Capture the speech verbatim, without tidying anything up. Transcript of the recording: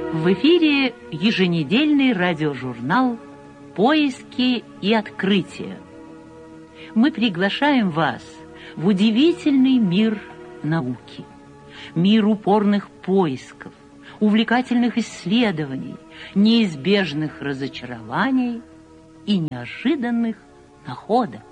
В эфире еженедельный радиожурнал «Поиски и открытия». Мы приглашаем вас в удивительный мир науки, мир упорных поисков, увлекательных исследований, неизбежных разочарований и неожиданных находок.